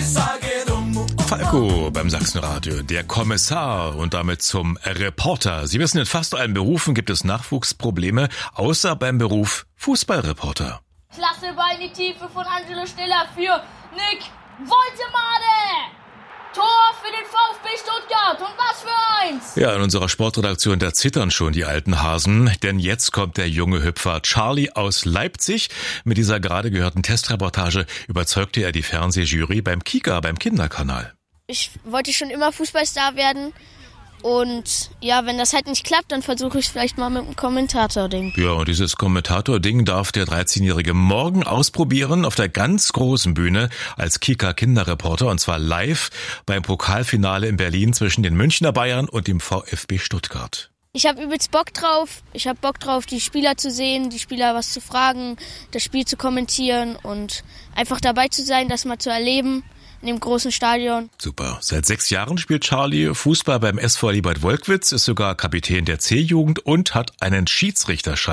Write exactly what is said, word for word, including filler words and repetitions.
Falco beim Sachsenradio, der Kommissar und damit zum Reporter. Sie wissen, in fast allen Berufen gibt es Nachwuchsprobleme, außer beim Beruf Fußballreporter. Klasse Ball in die Tiefe von Angelo Stiller für Nick Woltemade. Tor für den VfB Stuttgart und was für eins! Ja, in unserer Sportredaktion, da zittern schon die alten Hasen, denn jetzt kommt der junge Hüpfer Charlie aus Leipzig. Mit dieser gerade gehörten Testreportage überzeugte er die Fernsehjury beim Kika, beim Kinderkanal. Ich wollte schon immer Fußballstar werden und ja, wenn das halt nicht klappt, dann versuche ich es vielleicht mal mit einem Kommentator-Ding. Ja, und dieses Kommentator-Ding darf der dreizehnjährige morgen ausprobieren auf der ganz großen Bühne als Kika-Kinderreporter und zwar live beim Pokalfinale in Berlin zwischen den Münchner Bayern und dem VfB Stuttgart. Ich habe übelst Bock drauf. Ich habe Bock drauf, die Spieler zu sehen, die Spieler was zu fragen, das Spiel zu kommentieren und einfach dabei zu sein, das mal zu erleben. In dem großen Stadion. Super. Seit sechs Jahren spielt Charlie Fußball beim S V Liebert Wolkwitz, ist sogar Kapitän der C-Jugend und hat einen Schiedsrichterschein.